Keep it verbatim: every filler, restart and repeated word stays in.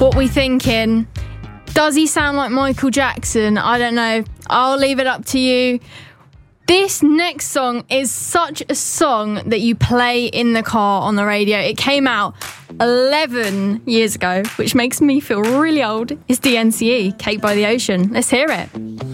What we thinking? Does he sound like Michael Jackson? I don't know. I'll leave it up to you. This next song is such a song that you play in the car on the radio. It came out eleven years ago, which makes me feel really old. It's D N C E, Cake by the Ocean. Let's hear it.